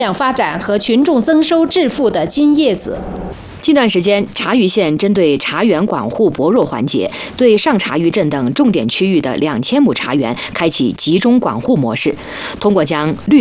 发展和群众增收致富的金叶子。 近段时间，茶余县针对茶园管护薄弱环节，对上茶余镇等重点区域的2000亩茶园开启集中管护模式，通过将绿